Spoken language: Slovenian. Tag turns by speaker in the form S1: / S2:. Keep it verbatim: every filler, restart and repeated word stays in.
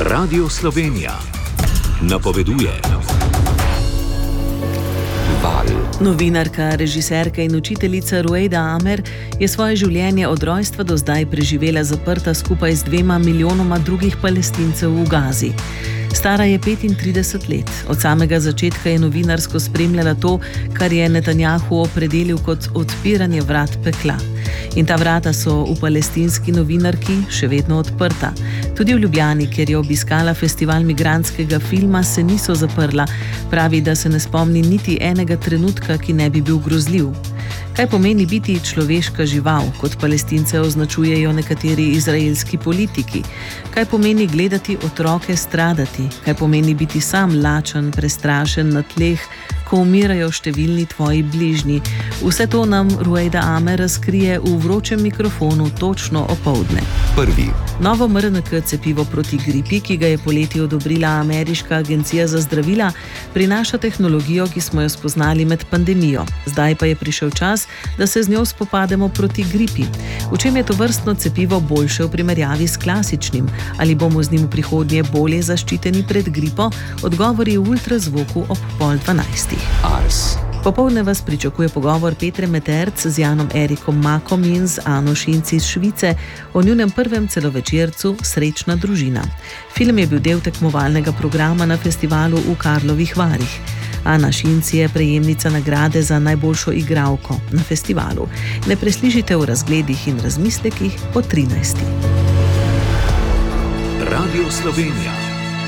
S1: Radio Slovenija napoveduje. Val.
S2: Novinarka, režiserka in učiteljica Ruejda Amer je svoje življenje od rojstva do zdaj preživela zaprta skupaj z dvema milijonoma drugih Palestincev v Gazi. Stara je petintrideset let. Od samega začetka je novinarsko spremljala to, kar je Netanjahu opredelil kot odpiranje vrat pekla. In ta vrata so v palestinski novinarki še vedno odprta. Tudi v Ljubljani, kjer je obiskala festival migrantskega filma, se niso zaprla. Pravi, da se ne spomni niti enega trenutka, ki ne bi bil grozljiv. Kaj pomeni biti človeška žival, kot Palestince označujejo nekateri izraelski politiki? Kaj pomeni gledati otroke stradati? Kaj pomeni biti sam lačen, prestrašen na tleh, ko umirajo številni tvoji bližnji? Vse to nam Ruejda Amer razkrije v vročem mikrofonu točno opoldne.
S1: Prvi.
S2: Novo M R N K cepivo proti gripi, ki ga je poleti odobrila Ameriška agencija za zdravila, prinaša tehnologijo, ki smo jo spoznali med pandemijo. Zdaj pa je prišel čas, da se z njo spopademo proti gripi. V čem je to vrstno cepivo boljše v primerjavi s klasičnim? Ali bomo z njim v prihodnje bolje zaščiteni pred gripo? Odgovori v ultrazvoku ob pol dvanajstih.
S1: Ars.
S2: Popoldne vas pričakuje pogovor Petre Meterc z Janom Erikom Makom in z Ano Šinc iz Švice o njunem prvem celovečercu Srečna družina. Film je bil del tekmovalnega programa na festivalu v Karlovih Varih. Ana Šinc je prejemnica nagrade za najboljšo igralko na festivalu. Ne preslišite v razgledih in razmislekih po trinajsti.
S1: Radio Slovenija.